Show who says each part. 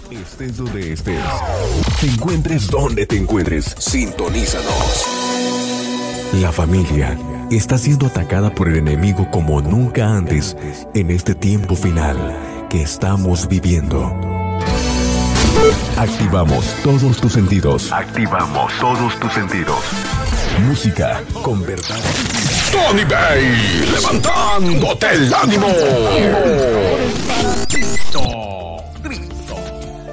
Speaker 1: Estés donde estés, te encuentres donde te encuentres, sintonízanos. La familia está siendo atacada por el enemigo como nunca antes en este tiempo final que estamos viviendo. Activamos todos tus sentidos. Activamos todos tus sentidos. Música con verdad. Tony Bay, levantándote el ánimo.